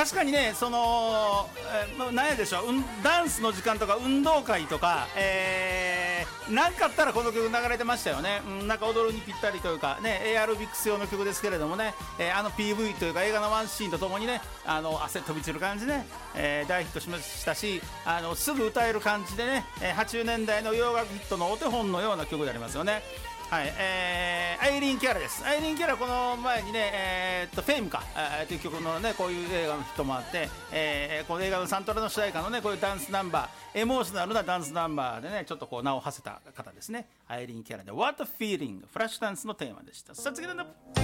確かにね、その、何やでしょう、ダンスの時間とか運動会とか、なんかあったらこの曲流れてましたよね。なんか踊るにぴったりというかね、エアロビクス用の曲ですけれどもね、PV というか映画のワンシーンとともにね、汗飛び散る感じで、大ヒットしましたし、すぐ歌える感じでね、80年代の洋楽ヒットのお手本のような曲でありますよね。はい、アイリーン・キャラです。アイリーン・キャラこの前にね、フェイムか、という曲のね、こういう映画のヒットもあって、この映画のサントラの主題歌のね、こういうダンスナンバー、エモーショナルなダンスナンバーでね、ちょっとこう名を馳せた方ですね。アイリーン・キャラで What a Feeling、フラッシュダンスのテーマでした。さあ次の